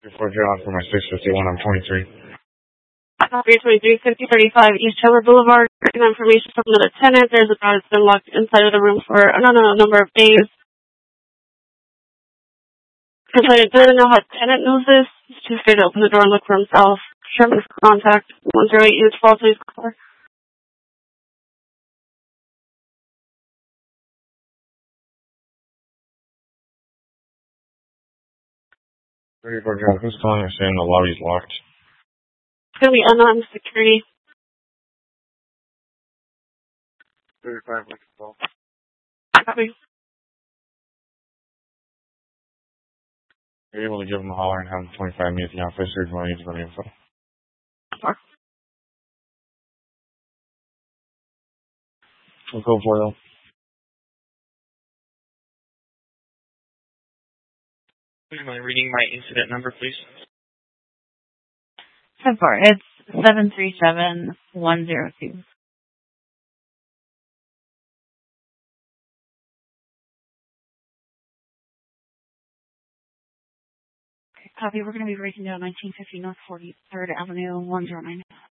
Before John for my 651, I'm 23. Copy 235035 East Taylor Boulevard. Information from the tenant. There's a guy that's been locked inside of the room for a number of days. The tenant doesn't know how the tenant knows this. He's too scared to open the door and look for himself. Sherman's contact 108 is falsely score. 34 John, who's calling and saying the lobby's locked? It's going to be unarmed security. 35, we can call. Copy. Are you able to give him a holler and have him 25 minutes in the office, or do you want to use the info? Sure. We'll go for it. Would you mind reading my incident number, please? 10-4. It's 737102. Copy. We're going to be breaking down 1950 North 43rd Avenue, 109.